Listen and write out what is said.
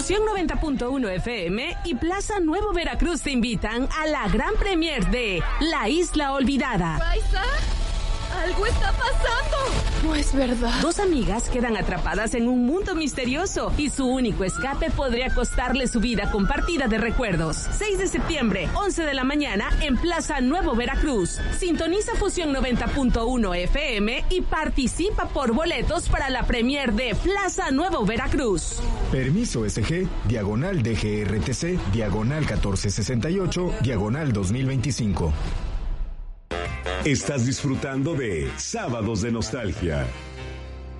Fusión 90.1 FM y Plaza Nuevo Veracruz te invitan a la gran premier de La Isla Olvidada. ¡Raiza! ¡Algo está pasando! No es verdad. Dos amigas quedan atrapadas en un mundo misterioso y su único escape podría costarle su vida compartida de recuerdos. 6 de septiembre, 11 de la mañana, en Plaza Nuevo Veracruz. Sintoniza Fusión 90.1 FM y participa por boletos para la premier de Plaza Nuevo Veracruz. Permiso SG, diagonal DGRTC, diagonal 1468, diagonal 2025. Estás disfrutando de Sábados de Nostalgia.